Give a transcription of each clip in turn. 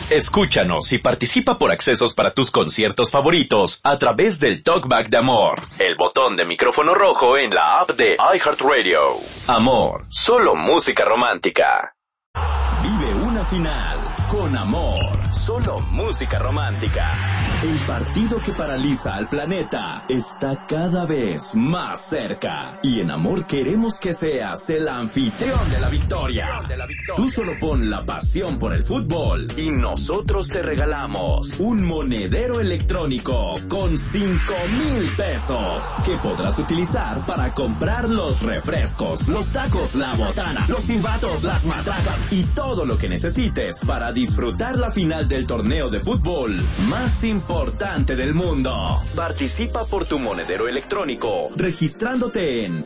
Escúchanos y participa por accesos para tus conciertos favoritos a través del Talkback de Amor, el botón de micrófono rojo en la app de iHeartRadio. Amor, solo música romántica. Vive una final con Amor, solo música romántica. El partido que paraliza al planeta está cada vez más cerca. Y en Amor queremos que seas el anfitrión de la victoria. Tú solo pon la pasión por el fútbol y nosotros te regalamos un monedero electrónico con 5,000 pesos que podrás utilizar para comprar los refrescos, los tacos, la botana, los silbatos, las matracas y todo lo que necesites para disfrutar la final del torneo de fútbol más importante del mundo. Participa por tu monedero electrónico registrándote en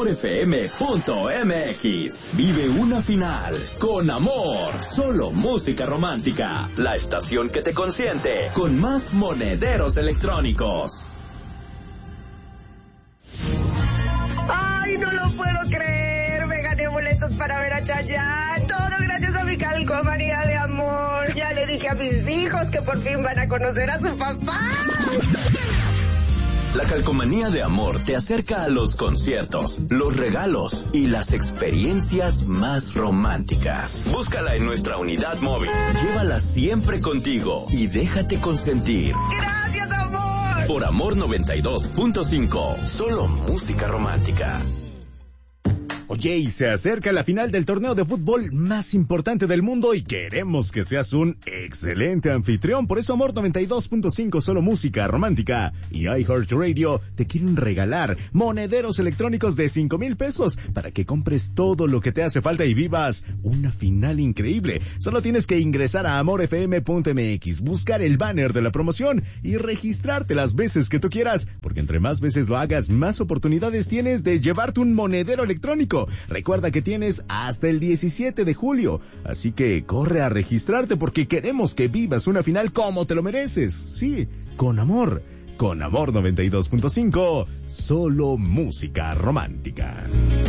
amorfm.mx. Vive una final con Amor, solo música romántica. La estación que te consiente con más monederos electrónicos. ¡Ay, no lo puedo creer! Me gané boletos para ver a Chayanne. Todo gracias a mi calcomanía de Amor. Ya le dije a mis hijos que por fin van a conocer a su papá. La calcomanía de Amor te acerca a los conciertos, los regalos y las experiencias más románticas. Búscala en nuestra unidad móvil. Llévala siempre contigo y déjate consentir. ¡Gracias, Amor! Por Amor 92.5, solo música romántica. Oye, y se acerca la final del torneo de fútbol más importante del mundo y queremos que seas un excelente anfitrión. Por eso Amor 92.5, solo música romántica y iHeartRadio te quieren regalar monederos electrónicos de 5,000 pesos para que compres todo lo que te hace falta y vivas una final increíble. Solo tienes que ingresar a amorfm.mx, buscar el banner de la promoción y registrarte las veces que tú quieras, porque entre más veces lo hagas, más oportunidades tienes de llevarte un monedero electrónico. Recuerda que tienes hasta el 17 de julio, así que corre a registrarte porque queremos que vivas una final como te lo mereces. Sí, con Amor 92.5, solo música romántica.